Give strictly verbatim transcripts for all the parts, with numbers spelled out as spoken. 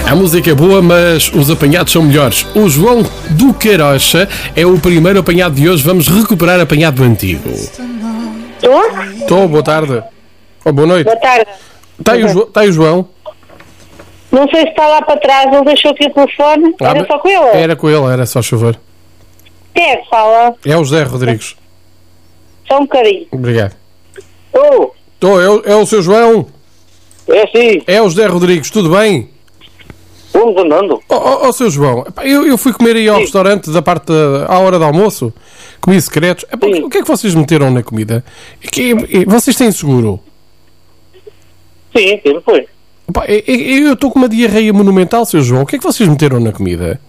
A música é boa, mas os apanhados são melhores. O João do Carocha é o primeiro apanhado de hoje. Vamos recuperar apanhado antigo. Estou? Estou, boa tarde. Oh, boa noite. Boa tarde. Está aí, o Jo- está aí o João? Não sei se está lá para trás, não deixou aqui o telefone. Ah, Era mas- só com ele? Era com ele, era só chover. Quem é que fala? É o José Rodrigues. Só um bocadinho. Obrigado. Oh, Estou, é, o- é o seu João? é sim, É o José Rodrigues, tudo bem? vamos andando. Ó oh, oh, seu João, epá, eu, eu fui comer aí ao Sim. restaurante da parte da, à hora do almoço, comi secretos. Epá, o, que, Sim. o que é que vocês meteram na comida? É que, é, vocês têm seguro? Sim, sim, foi. Epá, é, é, eu estou com uma diarreia monumental, seu João. O que é que vocês meteram na comida?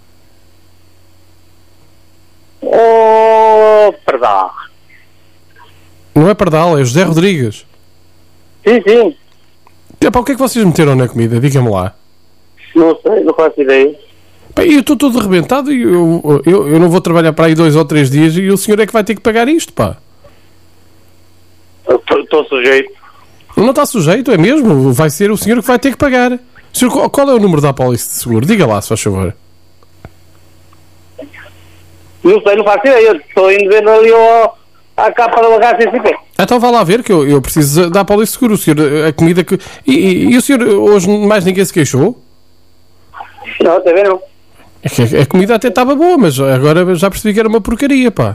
Oh, perdão. Não é Pardal, é José Rodrigues. Sim, sim, Epá, o que é que vocês meteram na comida? Diga-me lá. não sei, não faço ideia. Epá, eu estou todo arrebentado e eu, eu, eu não vou trabalhar para aí dois ou três dias e o senhor é que vai ter que pagar isto, pá. Estou sujeito. Não está sujeito, é mesmo? Vai ser o senhor que vai ter que pagar. Senhor, qual- qual é o número da apólice de seguro? Diga lá, se faz favor. Não sei, não faço ideia. Estou indo ver ali ao, à capa da H C C P. Então vá lá ver que eu, eu preciso da apólice de seguro. O senhor, a comida que... E, e- e o senhor, hoje mais ninguém se queixou? Não, está vendo? É que a comida até estava boa, mas agora já percebi que era uma porcaria, pá.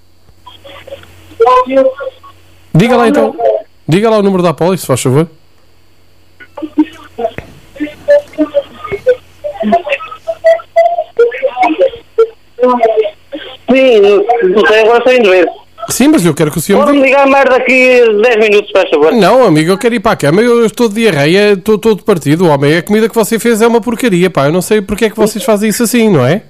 Diga lá então. Diga lá o número da apólice, se faz favor. Sim, não, não sei, agora estou indo ver. Sim, mas eu quero que o senhor me Pode-me diga. ligar mais daqui a dez minutos, faz favor. Não, amigo, eu quero ir para a cama. Eu estou de diarreia, estou todo partido. Homem, a comida que você fez é uma porcaria, pá. Eu não sei porque é que vocês fazem isso assim, não é?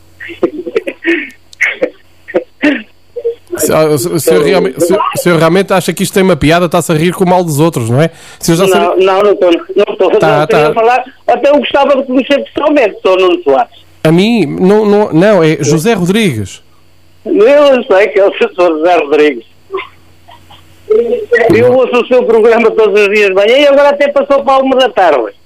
Se, ah, se, se, eu realmente, se, se eu realmente acha que isto tem uma piada, está-se a rir com o mal dos outros, não é? Se eu já Não, sabia- não, não estou. Não estou. Tá, não queria tá. falar. Até eu gostava de conhecer pessoalmente. Estou Nuno Soares. A mim, não, não, não, é José Rodrigues. Eu sei que é o senhor José Rodrigues. Eu ouço o seu programa todos os dias de manhã e agora até passou para a uma da tarde.